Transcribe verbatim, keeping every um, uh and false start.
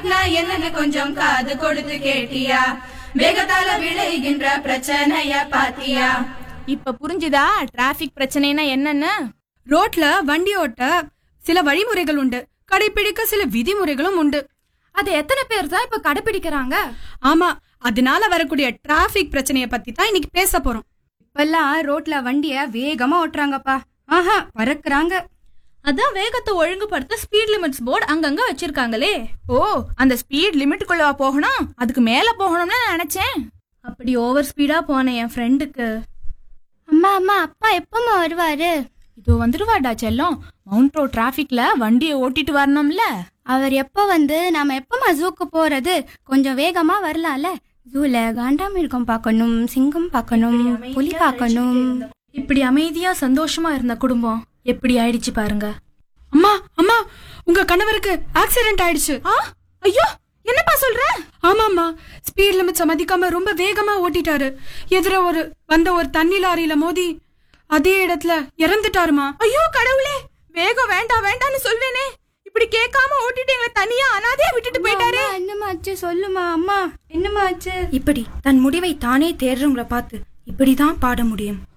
டிராபிக்னா என்னன்னு கொஞ்சம் காது கொடுத்து கேட்டியா? வேகத்தால விளைகின்ற பிரச்சனைய பாத்தியா? இப்ப புரிஞ்சுதா டிராபிக் பிரச்சனைனா என்னன்னு? ரோட்ல வண்டி ஓட்ட சில வழிமுறைகள் உண்டு, கடைபிடிக்க சில விதிமுறைகளும் உண்டு. அது எத்தனை பேர் தான் இப்ப கடைபிடிக்கிறாங்க? ஆமா, அதனால வரக்கூடிய டிராபிக் பிரச்சனைய பத்தி தான் இன்னைக்கு பேச போறோம். இப்பெல்லாம் ரோட்ல வண்டிய வேகமா ஓட்டுறாங்கப்பா. ஆஹா, பறக்குறாங்க. அதான் வேகத்தை ஒழுங்குபடுத்த ஸ்பீட் லிமிட்ஸ் போர்டு அங்கங்க வச்சிருக்காங்களே. ஓ, அந்த ஸ்பீட் லிமிட்டுக்குள்ள போகணும், அதுக்கு மேல போகணும்னு நினைச்சேன். அப்படி ஓவர் ஸ்பீடா போனேன் என் ஃப்ரெண்டுக்கு. அம்மா அம்மா, அப்பா எப்பமா வருவாரு? இதோ வந்துருவாடா செல்லம். மவுண்ட் ரோட் டிராபிக்ல வண்டியை ஓட்டிட்டு வரணும்ல. அவர் எப்ப வந்து நாம எப்பமா ஜூக்கு போறது? கொஞ்சம் வேகமா வரலாம்ல. ஜூல காண்டாமிருகம் பார்க்கணும், சிங்கம் பார்க்கணும், புலி பார்க்கணும். இப்படி அமைதியா சந்தோஷமா இருந்த குடும்பம் எப்படி ஆயிடுச்சு பாருங்க. அம்மா அம்மா, உங்க கணவருக்கு ஆக்சிடென்ட் ஆயிடுச்சு. ஐயோ, என்னப்பா சொல்ற? ஆமாம்மா, ஸ்பீட் லிமிட்ஸ் மதிக்காம ரொம்ப வேகமா ஓட்டிட்டாரு. எதிர ஒரு வந்த ஒரு தண்ணி லாரியில மோதி அதே இடத்துல இறந்துட்டாருமா. ஐயோ கடவுளே, வேகம் வேண்டாம் வேண்டாம்னு சொல்வேனே, இப்படி கேட்காம ஓட்டிட்டு எங்களை தனியா அனாதையா விட்டுட்டு போயிட்டாரு. என்னமா ஆச்சு சொல்லுமா அம்மா, என்னமா ஆச்சு? இப்படி தன் முடிவை தானே தேடுறவங்களை பார்த்து இப்படிதான் பாட முடியும்.